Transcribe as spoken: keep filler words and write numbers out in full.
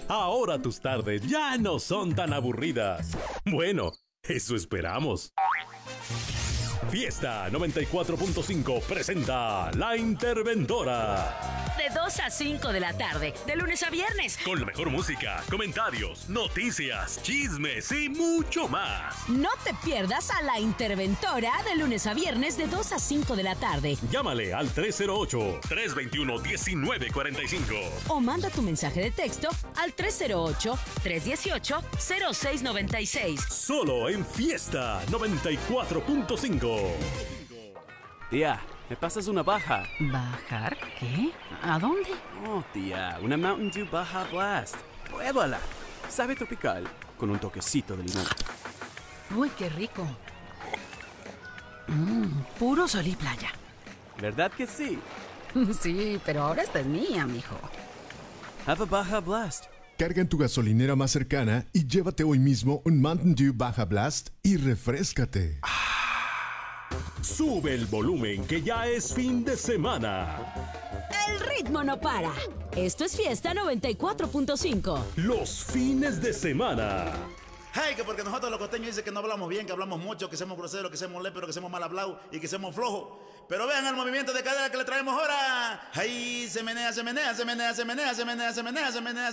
Ahora tus tardes ya no son tan aburridas. Bueno, eso esperamos. Fiesta noventa y cuatro punto cinco presenta La Interventora. De dos a cinco de la tarde, de lunes a viernes. Con la mejor música, comentarios, noticias, chismes y mucho más. No te pierdas a La Interventora de lunes a viernes de dos a cinco de la tarde. Llámale al tres cero ocho, tres dos uno, uno nueve cuatro cinco. O manda tu mensaje de texto al tres cero ocho, tres uno ocho, cero seis nueve seis. Solo en Fiesta noventa y cuatro punto cinco. Tía, ¿me pasas una baja? ¿Bajar? ¿Qué? ¿A dónde? Oh, tía, una Mountain Dew Baja Blast. Pruébala. Sabe tropical, con un toquecito de limón. Uy, qué rico. Mmm, puro sol y playa. ¿Verdad que sí? Sí, pero ahora esta es mía, mijo. Have a Baja Blast. Carga en tu gasolinera más cercana y llévate hoy mismo un Mountain Dew Baja Blast y refréscate. Sube el volumen que ya es fin de semana. El ritmo no para. Esto es Fiesta noventa y cuatro punto cinco. Los fines de semana. Hey, que porque nosotros los costeños dicen que no hablamos bien, que hablamos mucho, que somos groseros, que somos léperos, que somos mal hablados y que somos flojos. Pero vean el movimiento de cadera que le traemos ahora. Hey, se menea, se menea, se menea, se menea, se menea, se menea, se menea.